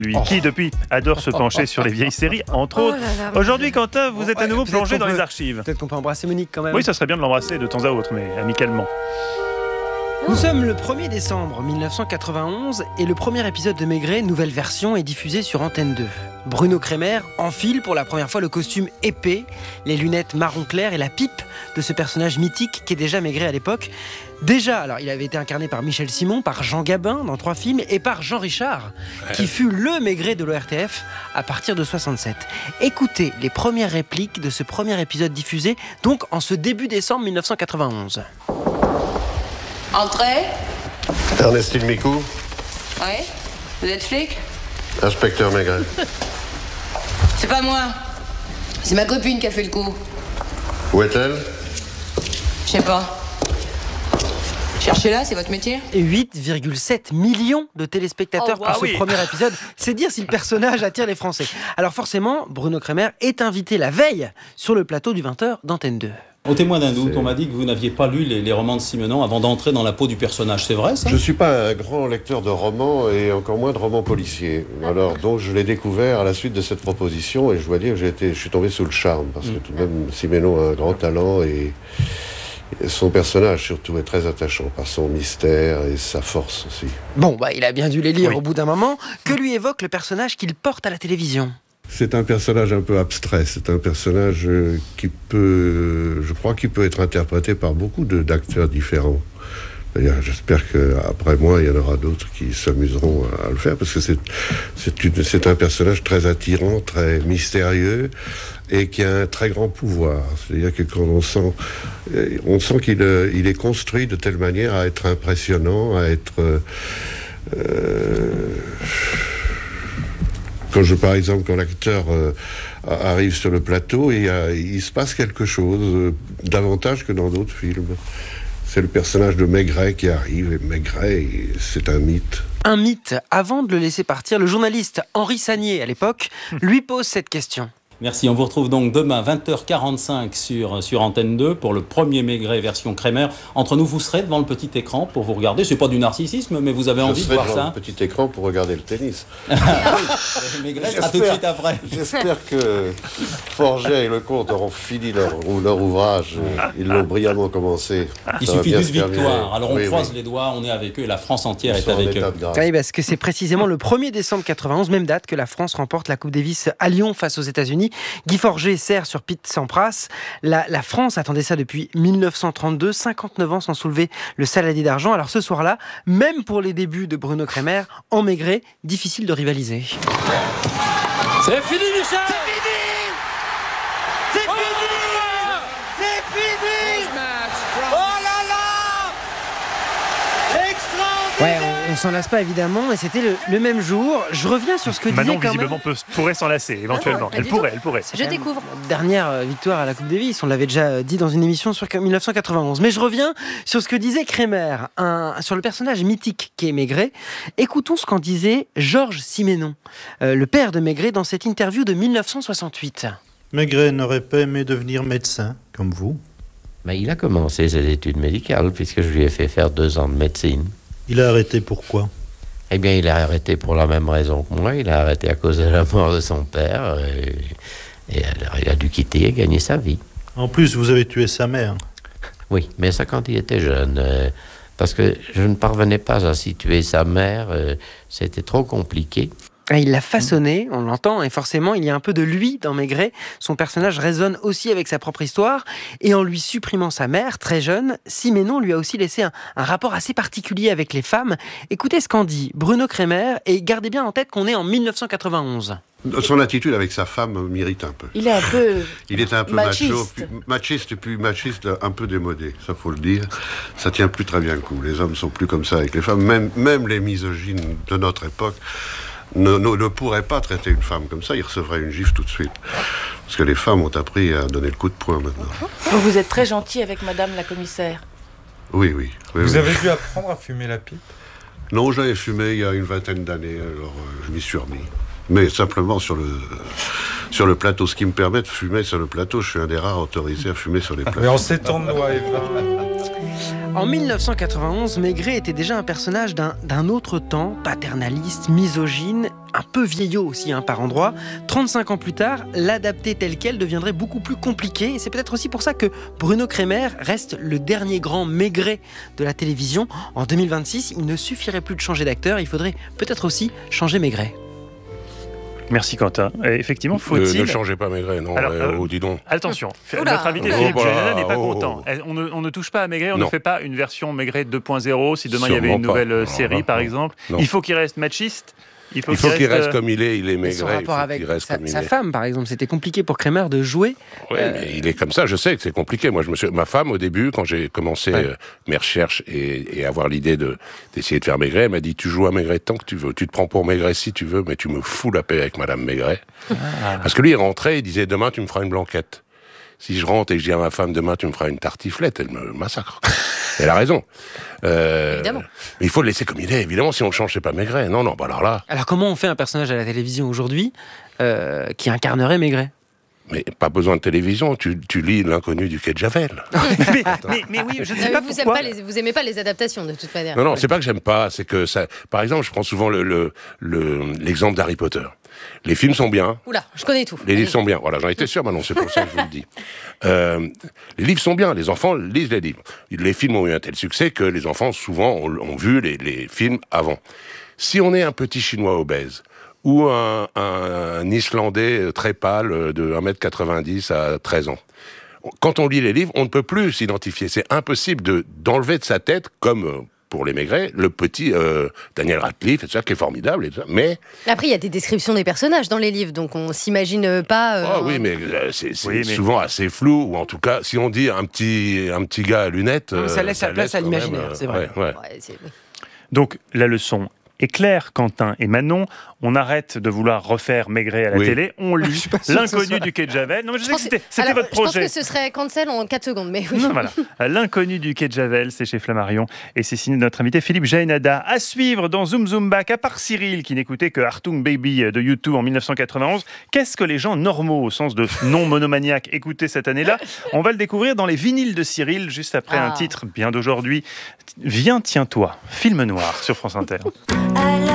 Lui qui, depuis, adore se pencher sur les vieilles séries, entre autres. Aujourd'hui, Quentin, vous êtes à nouveau plongé dans les archives. Peut-être qu'on peut embrasser Monique quand même. Oui, ça serait bien de l'embrasser de temps à autre, mais amicalement. Nous sommes le 1er décembre 1991 et le premier épisode de Maigret, nouvelle version, est diffusé sur Antenne 2. Bruno Kremer enfile pour la première fois le costume épais, les lunettes marron clair et la pipe de ce personnage mythique qui est déjà Maigret à l'époque. Déjà, alors il avait été incarné par Michel Simon, par Jean Gabin dans 3 films et par Jean Richard, qui fut le Maigret de l'ORTF à partir de 67. Écoutez les premières répliques de ce premier épisode diffusé, donc en ce début décembre 1991. Entrez. Ernestine Micou, Oui. Vous êtes flic? inspecteur Maigret. C'est pas moi. C'est ma copine qui a fait le coup. Où est-elle? Je sais pas. Cherchez-la, c'est votre métier? Et 8,7 millions de téléspectateurs pour ce premier épisode. C'est dire si le personnage attire les Français. Alors forcément, Bruno Kremer est invité la veille sur le plateau du 20h d'Antenne 2. Au témoin d'un doute, on m'a dit que vous n'aviez pas lu les romans de Simenon avant d'entrer dans la peau du personnage. C'est vrai, ça? Je ne suis pas un grand lecteur de romans et encore moins de romans policiers. Alors, donc, je l'ai découvert à la suite de cette proposition et je dois dire que je suis tombé sous le charme parce que tout de même, Simenon a un grand talent et son personnage surtout est très attachant par son mystère et sa force aussi. Bon, il a bien dû les lire au bout d'un moment. Que lui évoque le personnage qu'il porte à la télévision? C'est un personnage un peu abstrait, c'est un personnage qui peut, je crois qu'il peut être interprété par beaucoup d'acteurs différents. D'ailleurs, j'espère qu'après moi, il y en aura d'autres qui s'amuseront à le faire, parce que c'est un personnage très attirant, très mystérieux, et qui a un très grand pouvoir. C'est-à-dire que quand on sent qu'il est construit de telle manière à être impressionnant, à être... Par exemple, quand l'acteur arrive sur le plateau, il se passe quelque chose, davantage que dans d'autres films. C'est le personnage de Maigret qui arrive, et Maigret, c'est un mythe. Un mythe. Avant de le laisser partir, le journaliste Henri Sagnier, à l'époque, lui pose cette question. Merci, on vous retrouve donc demain 20h45 sur Antenne 2 pour le premier Maigret version Kremer. Entre nous, vous serez devant le petit écran pour vous regarder. C'est pas du narcissisme, mais vous avez envie de voir ça. Je serai devant le petit écran pour regarder le tennis. Maigret sera tout de suite après. J'espère que Forget et Lecomte auront fini leur ouvrage. Ils l'ont brillamment commencé. Il suffit d'une victoire. Alors on croise les doigts, on est avec eux et la France entière est avec eux. Oui, parce que c'est précisément le 1er décembre 91, même date, que la France remporte la Coupe Davis à Lyon face aux États-Unis. Guy Forget sert sur Pete Sampras. La France attendait ça depuis 1932, 59 ans sans soulever le saladier d'argent. Alors ce soir-là, même pour les débuts de Bruno Kremer, en Maigret, difficile de rivaliser. C'est fini, Michel! C'est fini! C'est fini! C'est fini! Oh là là! Extraordinaire! Ouais, on s'en lasse pas évidemment, et c'était le même jour. Je reviens sur ce que disait Manon, quand visiblement, pourrait s'en lasser, éventuellement. Elle pourrait. Je découvre. Dernière victoire à la Coupe Davis, on l'avait déjà dit dans une émission sur 1991. Mais je reviens sur ce que disait Kremer, sur le personnage mythique qui est Maigret. Écoutons ce qu'en disait Georges Simenon, le père de Maigret, dans cette interview de 1968. Maigret n'aurait pas aimé devenir médecin, comme vous? Mais il a commencé ses études médicales, puisque je lui ai fait faire 2 ans de médecine. Il a arrêté pourquoi? Eh bien, il a arrêté pour la même raison que moi. Il a arrêté à cause de la mort de son père. Et alors, il a dû quitter et gagner sa vie. En plus, vous avez tué sa mère. Oui, mais ça quand il était jeune. Parce que je ne parvenais pas à situer sa mère. C'était trop compliqué. Il l'a façonné, on l'entend, et forcément, il y a un peu de lui dans Maigret. Son personnage résonne aussi avec sa propre histoire, et en lui supprimant sa mère, très jeune, Simenon lui a aussi laissé un rapport assez particulier avec les femmes. Écoutez ce qu'en dit Bruno Kremer, et gardez bien en tête qu'on est en 1991. Son attitude avec sa femme m'irrite un peu. Il est un peu Il était un peu machiste. machiste et puis machiste, un peu démodé, ça faut le dire. Ça tient plus très bien le coup. Les hommes sont plus comme ça avec les femmes. Même les misogynes de notre époque ne pourraient pas traiter une femme comme ça. Ils recevraient une gifle tout de suite. Parce que les femmes ont appris à donner le coup de poing maintenant. Vous êtes très gentil avec madame la commissaire. Oui. Vous avez dû apprendre à fumer la pipe? Non, j'avais fumé il y a une vingtaine d'années, alors je m'y suis remis. Mais simplement sur le plateau. Ce qui me permet de fumer sur le plateau, je suis un des rares autorisés à fumer sur les plateaux. Mais en ces temps de loi, Eva. En 1991, Maigret était déjà un personnage d'un autre temps, paternaliste, misogyne, un un peu vieillot aussi par endroits. 35 ans plus tard, l'adapter tel quel deviendrait beaucoup plus compliqué. Et c'est peut-être aussi pour ça que Bruno Cremer reste le dernier grand Maigret de la télévision. En 2026, il ne suffirait plus de changer d'acteur, il faudrait peut-être aussi changer Maigret. Merci Quentin. Et effectivement, faut-il... Ne changez pas Maigret, non. Alors, dis donc. Attention, Oula. notre invité Philippe Janada n'est pas content. On ne touche pas à Maigret, on ne fait pas une version Maigret 2.0 si demain il y avait une nouvelle série par exemple. Non. Il faut qu'il reste machiste. Il faut qu'il reste comme il est Maigret. Son rapport avec sa femme, par exemple, c'était compliqué pour Cremer de jouer. Oui, mais il est comme ça, je sais que c'est compliqué. Moi, ma femme, au début, quand j'ai commencé mes recherches et avoir l'idée d'essayer de faire Maigret, elle m'a dit, tu joues à Maigret tant que tu veux. Tu te prends pour Maigret si tu veux, mais tu me fous la paix avec Madame Maigret. Parce que lui, il rentrait, il disait, demain, tu me feras une blanquette. Si je rentre et que je dis à ma femme, demain, tu me feras une tartiflette, elle me massacre. Elle a raison. Évidemment. Mais il faut le laisser comme il est. Évidemment, si on le change, c'est pas Maigret. Non, bah alors là... Alors comment on fait un personnage à la télévision aujourd'hui qui incarnerait Maigret ? Mais pas besoin de télévision, tu lis L'inconnu du quai de Javel. mais oui, je ne sais pas pourquoi. Vous aimez pas les adaptations, de toute manière. Non, c'est pas que j'aime pas, c'est que ça... Par exemple, je prends souvent l'exemple d'Harry Potter. Les films sont bien. Oula, je connais tout. Les livres sont bien. Voilà, j'en étais sûr, maintenant c'est pour ça que je vous le dis. Les livres sont bien, les enfants lisent les livres. Les films ont eu un tel succès que les enfants, souvent, ont vu les films avant. Si on est un petit Chinois obèse, ou un Islandais très pâle de 1m90 à 13 ans, quand on lit les livres, on ne peut plus s'identifier. C'est impossible d'enlever de sa tête, comme... pour les Maigret, le petit Daniel Radcliffe, et tout ça, qui est formidable, et tout ça, mais... Après, il y a des descriptions des personnages dans les livres, donc on s'imagine pas... Ah oui, mais c'est souvent assez flou, ou en tout cas, si on dit un petit gars à lunettes... ça laisse la place à l'imaginaire, c'est vrai. Ouais. Donc, la leçon est claire, Quentin et Manon, on arrête de vouloir refaire Maigret à la télé, on lit L'inconnu du quai de Javel. Non, mais je sais que c'était votre projet. Je pense que ce serait cancel en 4 secondes, mais oui. Non, voilà. L'inconnu du quai de Javel, c'est chez Flammarion, et c'est signé de notre invité Philippe Janada. À suivre dans Zoom Zoom Back, à part Cyril, qui n'écoutait que Hartung Baby de U2 en 1991, qu'est-ce que les gens normaux, au sens de non monomaniaques, écoutaient cette année-là ? On va le découvrir dans les vinyles de Cyril, juste après un titre bien d'aujourd'hui. Viens, tiens-toi, film noir sur France Inter.